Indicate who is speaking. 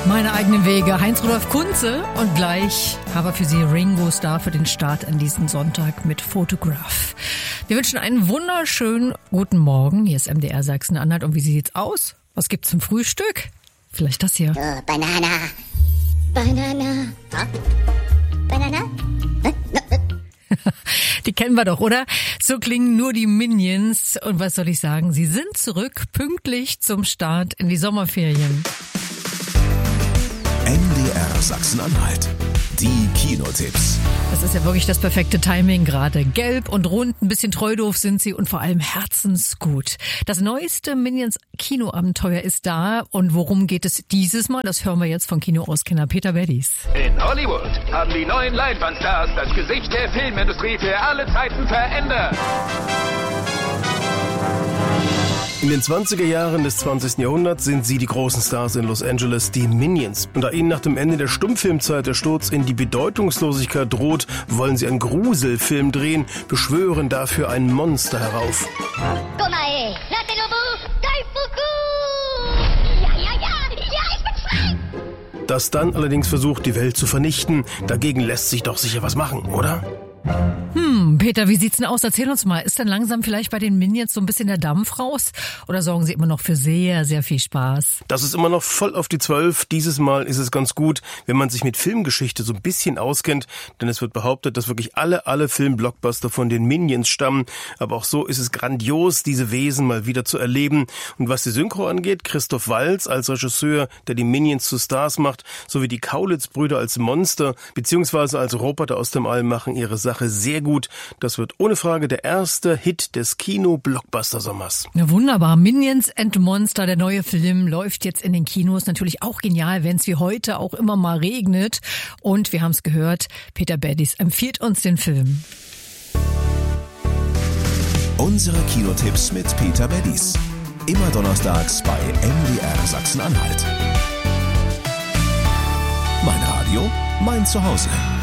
Speaker 1: Meine eigenen Wege. Heinz-Rudolf Kunze und gleich haben wir für Sie Ringo Starr für den Start an diesem Sonntag mit Photograph. Wir wünschen einen wunderschönen guten Morgen. Hier ist MDR Sachsen-Anhalt. Und wie sieht's aus? Was gibt's zum Frühstück? Vielleicht das hier.
Speaker 2: Banana. Banana. Huh? Banana?
Speaker 1: Die kennen wir doch, oder? So klingen nur die Minions. Und was soll ich sagen? Sie sind zurück, pünktlich zum Start in die Sommerferien.
Speaker 3: MDR Sachsen-Anhalt. Die Kinotipps.
Speaker 1: Das ist ja wirklich das perfekte Timing gerade. Gelb und rund, ein bisschen treudoof sind sie und vor allem herzensgut. Das neueste Minions-Kinoabenteuer ist da. Und worum geht es dieses Mal? Das hören wir jetzt von Kinoauskenner Peter Beddies.
Speaker 4: In Hollywood haben die neuen Leinwandstars das Gesicht der Filmindustrie für alle Zeiten verändert.
Speaker 5: In den 20er Jahren des 20. Jahrhunderts sind sie die großen Stars in Los Angeles, die Minions. Und da ihnen nach dem Ende der Stummfilmzeit der Sturz in die Bedeutungslosigkeit droht, wollen sie einen Gruselfilm drehen, beschwören dafür ein Monster herauf. Das dann allerdings versucht, die Welt zu vernichten. Dagegen lässt sich doch sicher was machen, oder?
Speaker 1: Peter, wie sieht's denn aus? Erzähl uns mal, ist denn langsam vielleicht bei den Minions so ein bisschen der Dampf raus? Oder sorgen sie immer noch für sehr, sehr viel Spaß?
Speaker 5: Das ist immer noch voll auf die 12. Dieses Mal ist es ganz gut, wenn man sich mit Filmgeschichte so ein bisschen auskennt, denn es wird behauptet, dass wirklich alle Filmblockbuster von den Minions stammen. Aber auch so ist es grandios, diese Wesen mal wieder zu erleben. Und was die Synchro angeht, Christoph Waltz als Regisseur, der die Minions zu Stars macht, sowie die Kaulitz-Brüder als Monster bzw. als Roboter aus dem All machen ihre Sache sehr gut. Das wird ohne Frage der erste Hit des Kino-Blockbuster-Sommers.
Speaker 1: Ja, wunderbar. Minions and Monster, der neue Film, läuft jetzt in den Kinos. Natürlich auch genial, wenn es wie heute auch immer mal regnet. Und wir haben es gehört, Peter Beddies empfiehlt uns den Film.
Speaker 3: Unsere Kinotipps mit Peter Beddies. Immer donnerstags bei MDR Sachsen-Anhalt. Mein Radio, mein Zuhause.